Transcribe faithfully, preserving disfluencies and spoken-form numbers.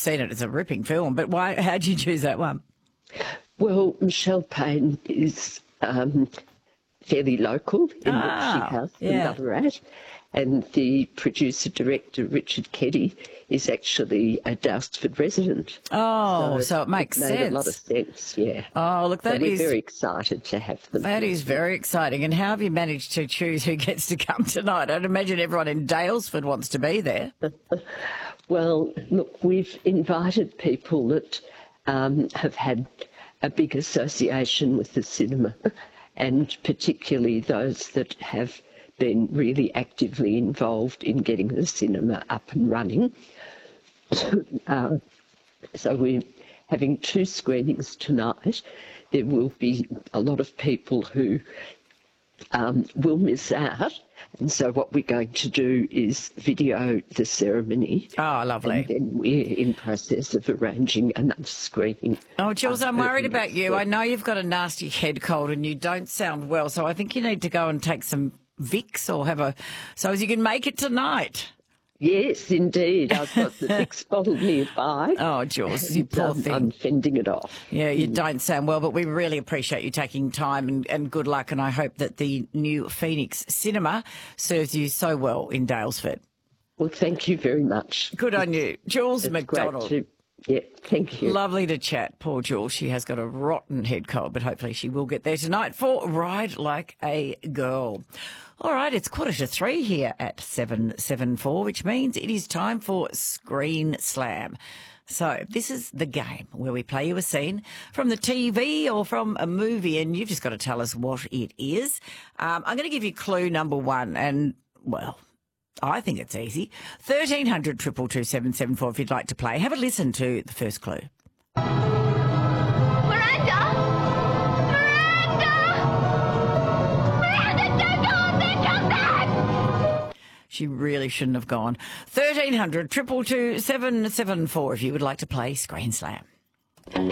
seen it. It's a ripping film. But why? How did you choose that one? Well, Michelle Payne is um, fairly local in Ah, Wiltshire House yeah. in Ballarat, and the producer-director, Richard Keddy, is actually a Daylesford resident. Oh, so, it makes made sense. a lot of sense, yeah. Oh, look, that so we're is very excited to have them. that is very exciting. And how have you managed to choose who gets to come tonight? I'd imagine everyone in Daylesford wants to be there. Well, look, we've invited people that um, have had a big association with the cinema, and particularly those that have been really actively involved in getting the cinema up and running. uh, so we're having two screenings tonight. There will be a lot of people who um, will miss out. And so what we're going to do is video the ceremony. Oh, lovely. And then we're in process of arranging another screening. Oh, Jules, uh, I'm worried early about next you. week. I know you've got a nasty head cold and you don't sound well, so I think you need to go and take some Vicks or have a... so as you can make it tonight. Yes, indeed. I've got the Vicks bottle nearby. Oh, Jules, you and, poor um, thing. I'm fending it off. Yeah, you don't sound well, but we really appreciate you taking time and, and good luck, and I hope that the new Phoenix Cinema serves you so well in Daylesford. Well, thank you very much. Good on you. Jules It's McDonald. great to, yeah, thank you. Lovely to chat. Poor Jules. She has got a rotten head cold, but hopefully she will get there tonight for Ride Like a Girl. All right, it's quarter to three here at seven seven four, which means it is time for Screen Slam. So this is the game where we play you a scene from the T V or from a movie, and you've just got to tell us what it is. Um, I'm going to give you clue number one, and, well, I think it's easy. thirteen hundred, two two two, seven seven four if you'd like to play. Have a listen to the first clue. Miranda! Miranda! Miranda, don't go up there, come back! She really shouldn't have gone. thirteen hundred, two two two, seven seven four if you would like to play Screen Slam.